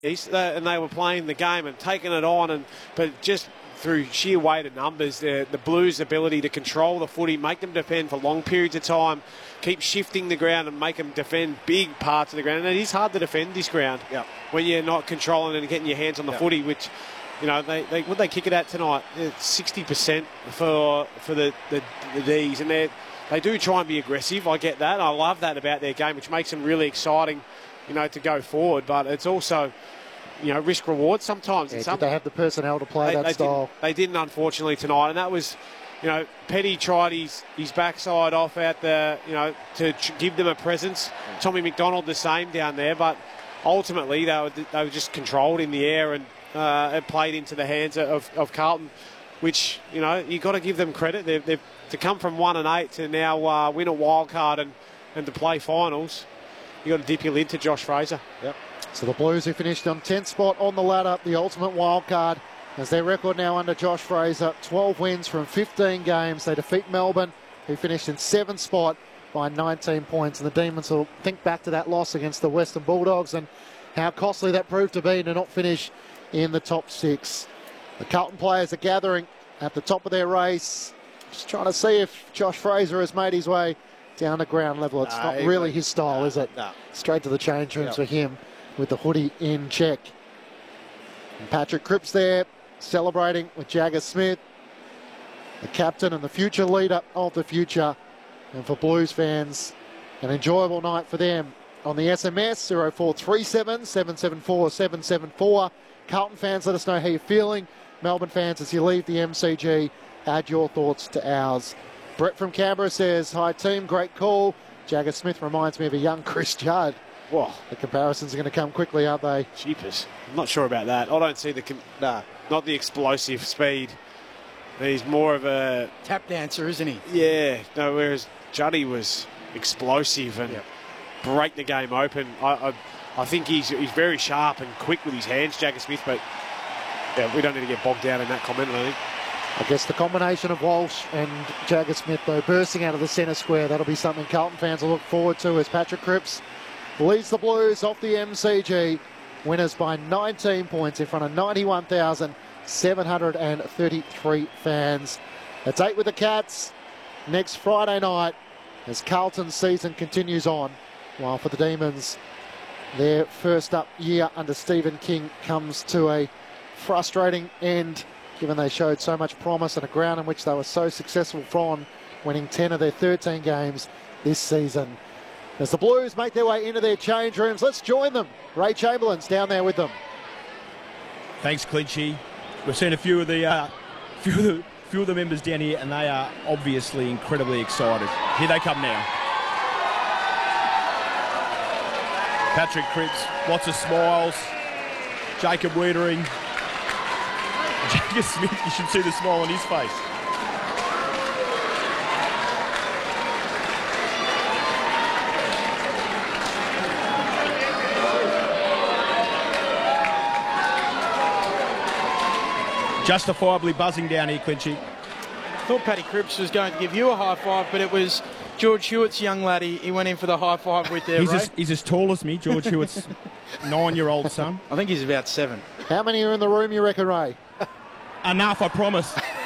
and they were playing the game and taking it on, but just through sheer weight of numbers, the Blues' ability to control the footy, make them defend for long periods of time, keep shifting the ground and make them defend big parts of the ground. And it is hard to defend this ground when you're not controlling and getting your hands on the footy, which, you know, what they kick it at tonight? It's 60% for the D's, and they do try and be aggressive. I get that. I love that about their game, which makes them really exciting, you know, to go forward. But it's also, you know, risk reward sometimes. Yeah, did they have the personnel to play that style? They didn't, unfortunately, tonight. And that was, you know, Petty tried his backside off out there, you know, to give them a presence. Tommy McDonald the same down there. But ultimately, they were just controlled in the air, and it played into the hands of Carlton, which, you know, you've got to give them credit. They've to come from 1-8 to now win a wild card and to play finals. You've got to dip your lid to Josh Fraser. Yep. So the Blues, who finished on 10th spot on the ladder, the ultimate wild card, as their record now under Josh Fraser, 12 wins from 15 games. They defeat Melbourne, who finished in 7th spot by 19 points. And the Demons will think back to that loss against the Western Bulldogs and how costly that proved to be to not finish in the top 6. The Carlton players are gathering at the top of their race, just trying to see if Josh Fraser has made his way down to ground level. It's not really his style, is it? No. Straight to the change rooms for him, with the hoodie in check. And Patrick Cripps there celebrating with Jagger Smith, the captain and the future leader of the future. And for Blues fans, an enjoyable night for them. On the SMS, 0437 774 774. Carlton fans, let us know how you're feeling. Melbourne fans, as you leave the MCG, add your thoughts to ours. Brett from Canberra says, hi team, great call. Jagger Smith reminds me of a young Chris Judd. Whoa. The comparisons are going to come quickly, aren't they? Jeepers. I'm not sure about that. I don't see not the explosive speed. He's more of a tap dancer, isn't he? Yeah. No, whereas Juddy was explosive and break the game open. I think he's very sharp and quick with his hands, Jagger Smith, but we don't need to get bogged down in that comment, I think. I guess the combination of Walsh and Jagger Smith, though, bursting out of the centre square, that'll be something Carlton fans will look forward to, as Patrick Cripps leads the Blues off the MCG. Winners by 19 points in front of 91,733 fans. It's 8 with the Cats next Friday night as Carlton's season continues on. While for the Demons, their first up year under Stephen King comes to a frustrating end, given they showed so much promise and a ground in which they were so successful from, winning 10 of their 13 games this season. As the Blues make their way into their change rooms, let's join them. Ray Chamberlain's down there with them. Thanks, Clinchy. We've seen a few of the members down here, and they are obviously incredibly excited. Here they come now. Patrick Cripps, lots of smiles. Jacob Wiedering. Jagger Smith, you should see the smile on his face. Justifiably buzzing down here, Clinchy. I thought Paddy Cripps was going to give you a high five, but it was George Hewitt's young laddie he went in for the high five with there, Ray. He's as tall as me, George Hewitt's 9-year-old son. I think he's about 7. How many are in the room, you reckon, Ray? Enough, I promise.